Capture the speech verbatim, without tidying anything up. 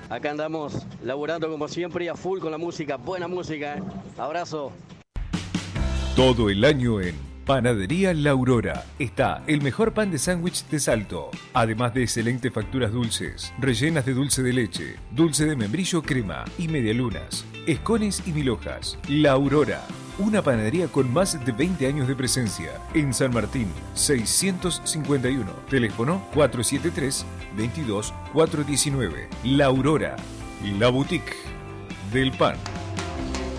Acá andamos laburando como siempre y a full con la música, buena música, ¿eh? Abrazo. Todo el año en Panadería La Aurora está el mejor pan de sándwich de Salto, además de excelentes facturas dulces, rellenas de dulce de leche, dulce de membrillo crema y medialunas, escones y mil hojas. La Aurora, una panadería con más de veinte años de presencia en San Martín, seiscientos cincuenta y uno, teléfono cuatro siete tres, veintidós, cuatrocientos diecinueve. La Aurora, la boutique del pan.